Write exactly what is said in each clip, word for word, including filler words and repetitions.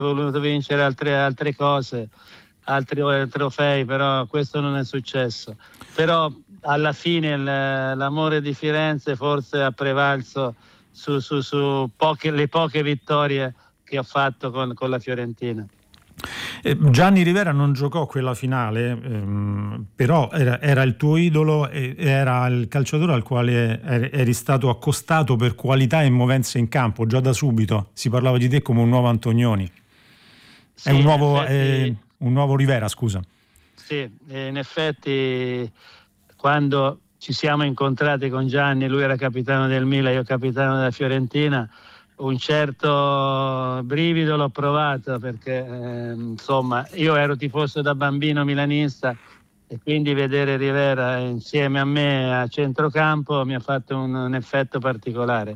voluto vincere altre, altre cose, altri trofei, però questo non è successo. Però alla fine l'amore di Firenze forse ha prevalso su, su, su poche, le poche vittorie che ho fatto con, con la Fiorentina. Eh, Gianni Rivera non giocò quella finale, ehm, però era, era il tuo idolo e era il calciatore al quale eri stato accostato per qualità e movenze in campo, già da subito. Si parlava di te come un nuovo Antonioni. Sì, è un nuovo, effetti, è un nuovo Rivera, scusa. Sì, in effetti quando ci siamo incontrati con Gianni, lui era capitano del Milan, io capitano della Fiorentina, un certo brivido l'ho provato perché eh, insomma io ero tifoso da bambino milanista e quindi vedere Rivera insieme a me a centrocampo mi ha fatto un, un effetto particolare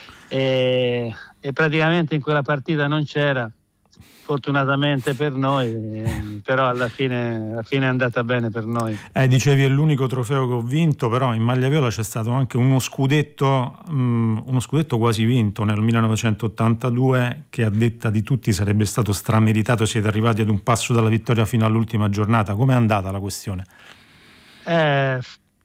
e, e praticamente in quella partita non c'era, fortunatamente per noi, eh, però alla fine, alla fine è andata bene per noi. Eh, dicevi è l'unico trofeo che ho vinto, però in maglia viola c'è stato anche uno scudetto, um, uno scudetto quasi vinto nel millenovecentottantadue che a detta di tutti sarebbe stato strameritato. Siete arrivati ad un passo dalla vittoria fino all'ultima giornata. Com'è andata la questione? Eh,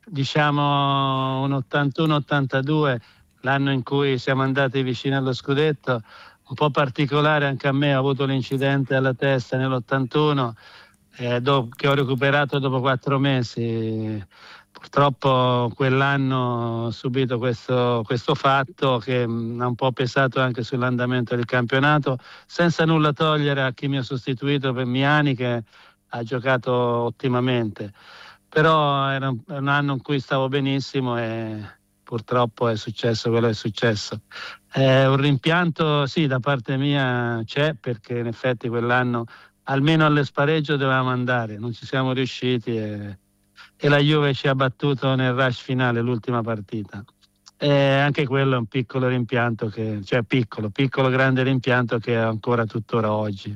diciamo un ottantuno ottantadue, l'anno in cui siamo andati vicino allo scudetto, un po' particolare anche a me, ho avuto l'incidente alla testa nell'ottantuno eh, do, che ho recuperato dopo quattro mesi. Purtroppo quell'anno ho subito questo, questo fatto che mh, ha un po' pesato anche sull'andamento del campionato, senza nulla togliere a chi mi ha sostituito per Miani che ha giocato ottimamente, però era un, un anno in cui stavo benissimo e purtroppo è successo quello che è successo. Eh, un rimpianto sì da parte mia c'è, perché in effetti quell'anno almeno alle spareggio dovevamo andare, non ci siamo riusciti e, e la Juve ci ha battuto nel rush finale l'ultima partita. E anche quello è un piccolo rimpianto, che, cioè piccolo, piccolo grande rimpianto che è ancora tuttora oggi.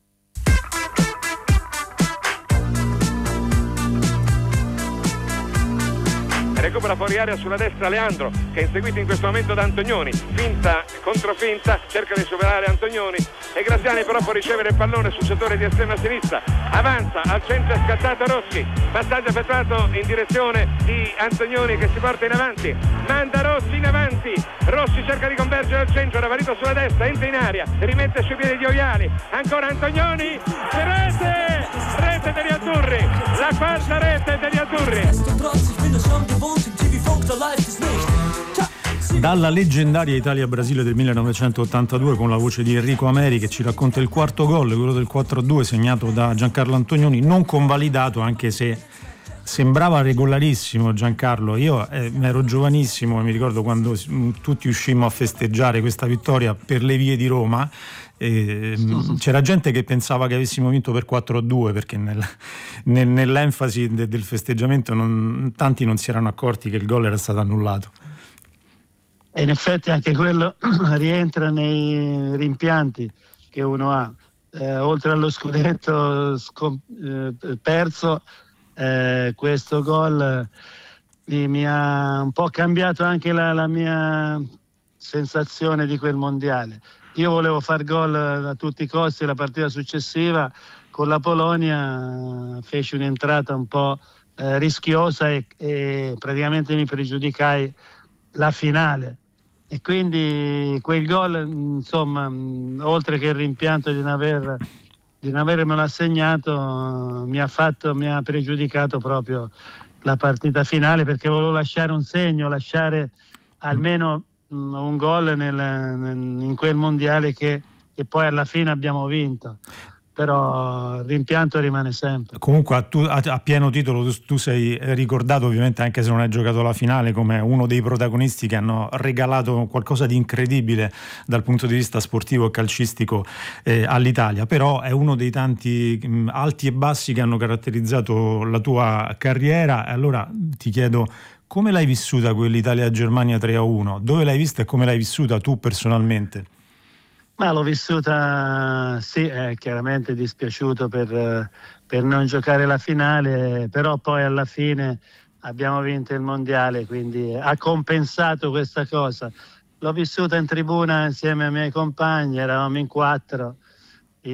Recupera fuori area sulla destra Leandro, che è inseguito in questo momento da Antonioni, finta contro finta, cerca di superare Antonioni e Graziani però può ricevere il pallone sul settore di estrema sinistra, avanza al centro, è scattato Rossi, passaggio effettuato in direzione di Antonioni che si porta in avanti, manda Rossi in avanti, Rossi cerca di convergere al centro, era varito sulla destra, entra in aria, rimette sui piedi di Oiali, ancora Antonioni, rete, rete degli azzurri, la quarta rete degli azzurri. Dalla leggendaria Italia-Brasile del millenovecentottantadue, con la voce di Enrico Ameri che ci racconta il quarto gol, quello del quattro a due segnato da Giancarlo Antonioni, non convalidato anche se sembrava regolarissimo Giancarlo. Io eh, ero giovanissimo e mi ricordo quando tutti uscimmo a festeggiare questa vittoria per le vie di Roma. E, c'era gente che pensava che avessimo vinto per quattro a due perché nel, nel, nell'enfasi de, del festeggiamento non, tanti non si erano accorti che il gol era stato annullato. E in effetti anche quello rientra nei rimpianti che uno ha, eh, oltre allo scudetto scom- eh, perso, eh, questo gol mi, mi ha un po' cambiato anche la, la mia sensazione di quel mondiale. Io volevo far gol a tutti i costi. La partita successiva con la Polonia feci un'entrata un po' eh, rischiosa e, e praticamente mi pregiudicai la finale. E quindi quel gol, insomma, oltre che il rimpianto di non, aver, di non avermelo assegnato, mi ha fatto, mi ha pregiudicato proprio la partita finale, perché volevo lasciare un segno, lasciare almeno un gol nel, nel, in quel mondiale che, che poi alla fine abbiamo vinto, però il rimpianto rimane sempre. Comunque a, tu, a, a pieno titolo tu, tu sei ricordato, ovviamente anche se non hai giocato la finale, come uno dei protagonisti che hanno regalato qualcosa di incredibile dal punto di vista sportivo e calcistico eh, all'Italia, però è uno dei tanti mh, alti e bassi che hanno caratterizzato la tua carriera. E allora ti chiedo: come l'hai vissuta quell'Italia-Germania tre a uno? Dove l'hai vista e come l'hai vissuta tu personalmente? Ma l'ho vissuta, sì, è chiaramente dispiaciuto per, per non giocare la finale, però poi alla fine abbiamo vinto il mondiale, quindi ha compensato questa cosa. L'ho vissuta in tribuna insieme ai miei compagni, eravamo in quattro